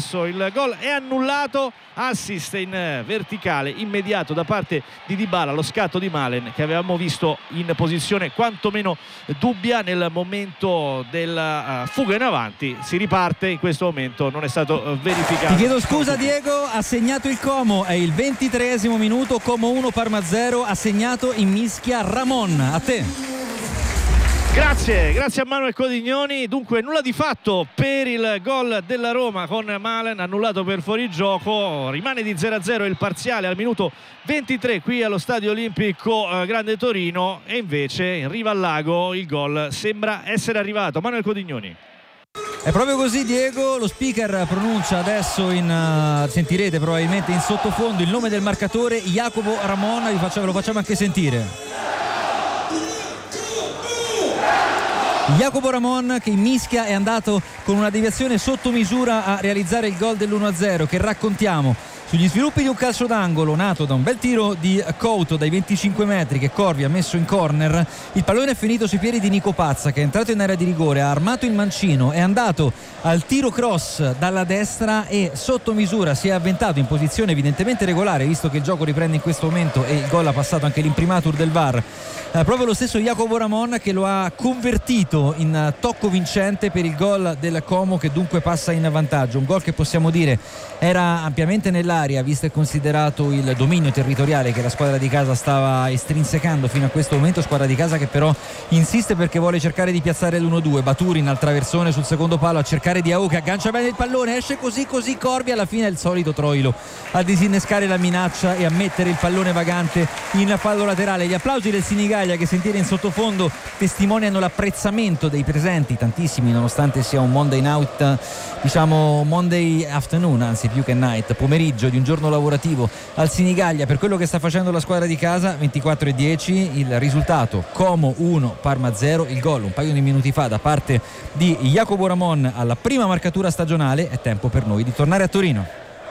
adesso il gol è annullato, assist in verticale immediato da parte di Dybala, lo scatto di Malen che avevamo visto in posizione quantomeno dubbia nel momento della fuga in avanti. Si riparte, in questo momento non è stato verificato. Ti chiedo scusa Diego, ha segnato il Como, è il 23esimo minuto, Como 1 Parma 0, ha segnato in mischia Ramon. A te. Grazie a Manuel Codignoni. Dunque nulla di fatto per il gol della Roma con Malen annullato per fuorigioco. Rimane di 0-0 il parziale al minuto 23 qui allo Stadio Olimpico Grande Torino, e invece in riva al lago il gol sembra essere arrivato. Manuel Codignoni. È proprio così Diego, lo speaker pronuncia adesso sentirete probabilmente in sottofondo il nome del marcatore, Jacopo Ramon, ve lo facciamo anche sentire. Jacopo Ramon che in mischia è andato con una deviazione sotto misura a realizzare il gol dell'1-0 che raccontiamo sugli sviluppi di un calcio d'angolo nato da un bel tiro di Couto dai 25 metri che Corvi ha messo in corner. Il pallone è finito sui piedi di Nico Pazza che è entrato in area di rigore, ha armato il mancino, è andato al tiro cross dalla destra e sotto misura si è avventato in posizione evidentemente regolare, visto che il gioco riprende in questo momento e il gol ha passato anche l'imprimatur del VAR. Proprio lo stesso Jacopo Ramon che lo ha convertito in tocco vincente per il gol del Como, che dunque passa in vantaggio. Un gol che possiamo dire era ampiamente nell'aria, visto e considerato il dominio territoriale che la squadra di casa stava estrinsecando fino a questo momento, squadra di casa che però insiste perché vuole cercare di piazzare l'1-2. Baturin al traversone sul secondo palo a cercare Diao che aggancia bene il pallone, esce così Corvi, alla fine è il solito Troilo a disinnescare la minaccia e a mettere il pallone vagante in fallo laterale. Gli applausi del Sinigaglia che sentire in sottofondo testimoniano l'apprezzamento dei presenti, tantissimi, nonostante sia un Monday night, diciamo Monday afternoon, anzi più che night, pomeriggio di un giorno lavorativo al Sinigaglia per quello che sta facendo la squadra di casa. 24-10 il risultato, Como 1 Parma 0, il gol un paio di minuti fa da parte di Jacopo Ramon alla prima marcatura stagionale. È tempo per noi di tornare a Torino.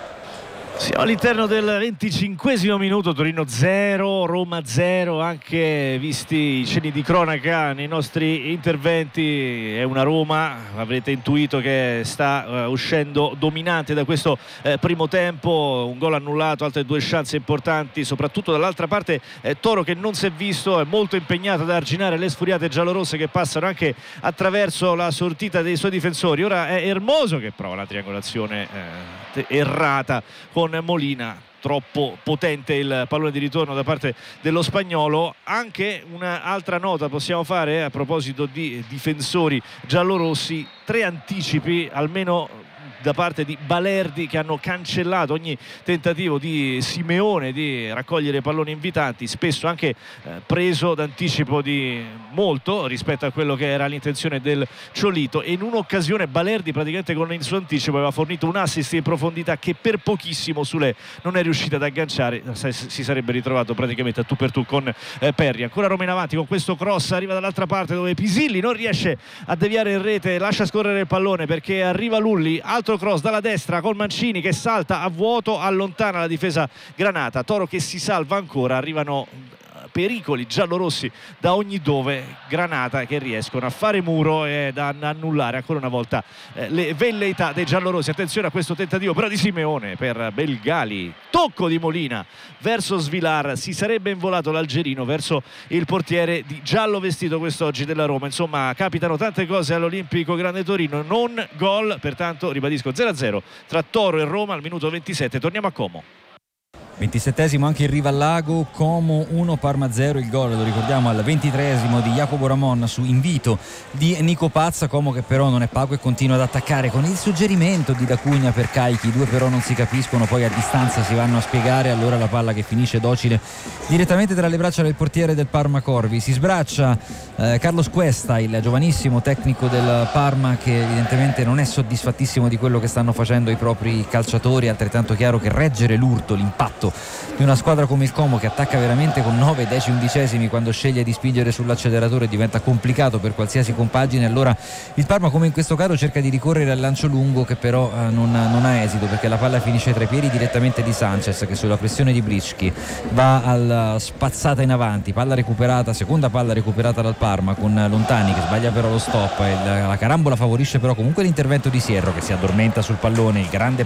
Siamo all'interno del 25esimo minuto, Torino 0, Roma 0, anche visti i cenni di cronaca nei nostri interventi. È una Roma, avrete intuito, che sta uscendo dominante da questo primo tempo, un gol annullato, altre due chance importanti, soprattutto dall'altra parte Toro che non si è visto, è molto impegnato ad arginare le sfuriate giallorosse che passano anche attraverso la sortita dei suoi difensori. Ora è Hermoso che prova la triangolazione errata con Molina, troppo potente il pallone di ritorno da parte dello spagnolo. Anche un'altra nota possiamo fare a proposito di difensori giallorossi: 3 anticipi almeno da parte di Balerdi che hanno cancellato ogni tentativo di Simeone di raccogliere palloni invitanti, spesso anche preso d'anticipo di molto rispetto a quello che era l'intenzione del Ciolito, e in un'occasione Balerdi praticamente con il suo anticipo aveva fornito un assist in profondità che per pochissimo Sule non è riuscita ad agganciare, si sarebbe ritrovato praticamente a tu per tu con Perri. Ancora Roma in avanti con questo cross, arriva dall'altra parte dove Pisilli non riesce a deviare in rete, lascia scorrere il pallone perché arriva Lulli, altro cross dalla destra con Mancini che salta a vuoto, allontana la difesa granata. Toro che si salva ancora, arrivano pericoli giallorossi da ogni dove, Granata che riescono a fare muro e ad annullare ancora una volta le velleità dei giallorossi. Attenzione a questo tentativo però di Simeone per Belgali, tocco di Molina verso Svilar, si sarebbe involato l'algerino verso il portiere di giallo vestito quest'oggi della Roma. Insomma, capitano tante cose all'Olimpico Grande Torino, non gol, pertanto ribadisco 0-0 tra Toro e Roma al minuto 27. Torniamo a Como. 27esimo anche in riva al lago, Como 1 Parma 0, il gol lo ricordiamo al 23esimo di Jacopo Ramon su invito di Nico Pazza. Como che però non è pago e continua ad attaccare con il suggerimento di D'Acugna per Caichi, i due però non si capiscono, poi a distanza si vanno a spiegare, allora la palla che finisce docile direttamente tra le braccia del portiere del Parma Corvi. Si sbraccia Carlos Cuesta, il giovanissimo tecnico del Parma, che evidentemente non è soddisfattissimo di quello che stanno facendo i propri calciatori. Altrettanto chiaro che reggere l'urto, l'impatto di una squadra come il Como che attacca veramente con 9, 10 undicesimi quando sceglie di spingere sull'acceleratore diventa complicato per qualsiasi compagine. Allora il Parma, come in questo caso, cerca di ricorrere al lancio lungo che però non ha esito, perché la palla finisce tra i piedi direttamente di Sanchez che sulla pressione di Brischi va alla spazzata in avanti, palla recuperata, seconda palla recuperata dal Parma con Lontani che sbaglia però lo stop, la carambola favorisce però comunque l'intervento di Sierro che si addormenta sul pallone, il grande